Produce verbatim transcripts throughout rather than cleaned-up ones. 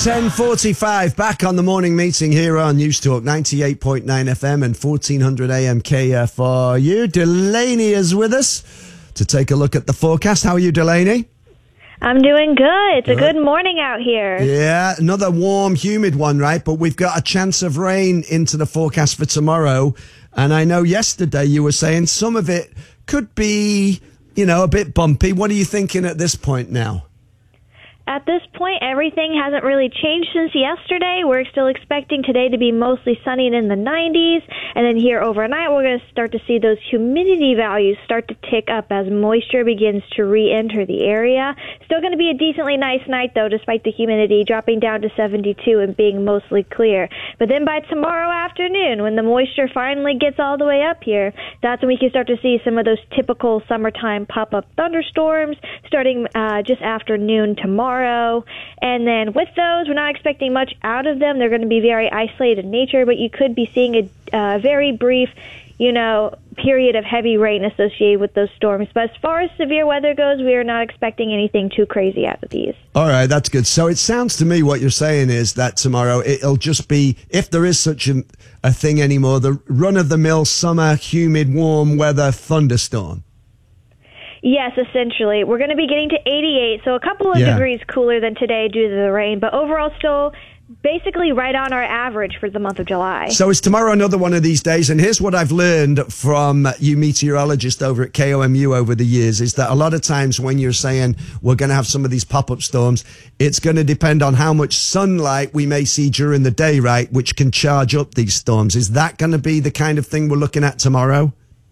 ten forty-five, back on the morning meeting here on News Talk ninety-eight point nine F M and fourteen hundred A M K F R U. Delaney is with us to take a look at the forecast. How are you, Delaney? I'm doing good. It's good. a good morning out here. Yeah, another warm, humid one, right? But we've got a chance of rain into the forecast for tomorrow. And I know yesterday you were saying some of it could be, you know, a bit bumpy. What are you thinking at this point now? At this point, everything hasn't really changed since yesterday. We're still expecting today to be mostly sunny and in the nineties. And then here overnight, we're going to start to see those humidity values start to tick up as moisture begins to re-enter the area. Still going to be a decently nice night, though, despite the humidity dropping down to seventy-two and being mostly clear. But then by tomorrow afternoon, when the moisture finally gets all the way up here, that's when we can start to see some of those typical summertime pop-up thunderstorms starting uh, just after noon tomorrow. And then with those, we're not expecting much out of them. They're going to be very isolated in nature, but you could be seeing a uh, very brief, you know, period of heavy rain associated with those storms. But as far as severe weather goes, we are not expecting anything too crazy out of these. All right, that's good. So it sounds to me what you're saying is that tomorrow it'll just be, if there is such a, a thing anymore, the run-of-the-mill summer, humid, warm weather thunderstorm. Yes, essentially. We're going to be getting to eighty-eight, so a couple of yeah. degrees cooler than today due to the rain, but overall still basically right on our average for the month of July. So is tomorrow another one of these days? And here's what I've learned from you meteorologists over at K O M U over the years, is that a lot of times when you're saying we're going to have some of these pop-up storms, it's going to depend on how much sunlight we may see during the day, right, which can charge up these storms. Is that going to be the kind of thing we're looking at tomorrow?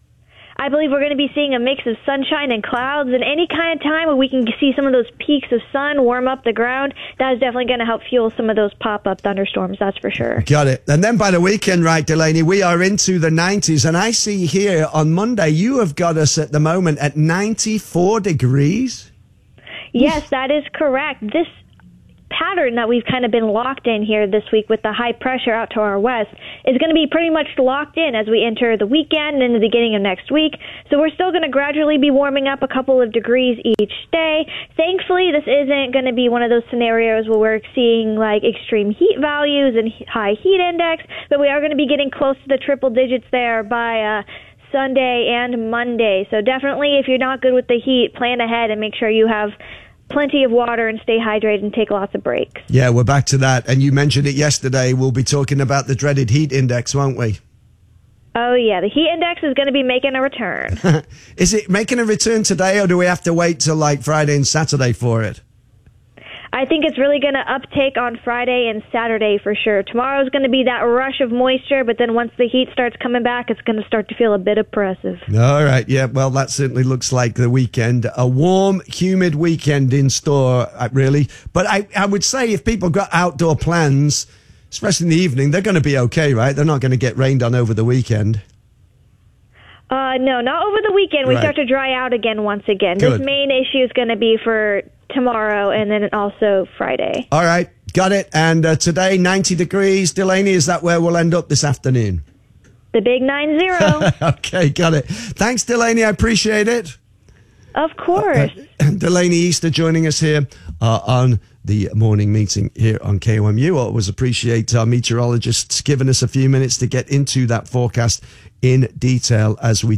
I believe we're going to be seeing a mix of sunshine and clouds, and any kind of time where we can see some of those peaks of sun warm up the ground, that is definitely going to help fuel some of those pop-up thunderstorms, that's for sure. Got it. And then by the weekend, right, Delaney, we are into the nineties, and I see here on Monday you have got us at the moment at ninety-four degrees. Yes, that is correct. This pattern that we've kind of been locked in here this week with the high pressure out to our west is going to be pretty much locked in as we enter the weekend and the beginning of next week. So we're still going to gradually be warming up a couple of degrees each day. Thankfully, this isn't going to be one of those scenarios where we're seeing like extreme heat values and high heat index, but we are going to be getting close to the triple digits there by uh, Sunday and Monday. So definitely, if you're not good with the heat, plan ahead and make sure you have plenty of water and stay hydrated and take lots of breaks. Yeah, we're back to that. And you mentioned it yesterday. We'll be talking about the dreaded heat index, won't we? Oh, yeah. The heat index is going to be making a return. Is it making a return today, or do we have to wait till like Friday and Saturday for it? I think it's really going to uptake on Friday and Saturday for sure. Tomorrow's going to be that rush of moisture, but then once the heat starts coming back, it's going to start to feel a bit oppressive. All right. Yeah, well, that certainly looks like the weekend. A warm, humid weekend in store, really. But I, I would say if people got outdoor plans, especially in the evening, they're going to be okay, right? They're not going to get rained on over the weekend. Uh, no, not over the weekend. We right. start to dry out again once again. Good. This main issue is going to be for tomorrow and then also Friday. All right. Got it. And uh, today, ninety degrees. Delaney, is that where we'll end up this afternoon? The big nine zero. Okay, got it. Thanks, Delaney. I appreciate it. Of course. Uh, uh, Delaney Easter joining us here uh, on the morning meeting here on K O M U. I always appreciate our meteorologists giving us a few minutes to get into that forecast in detail as we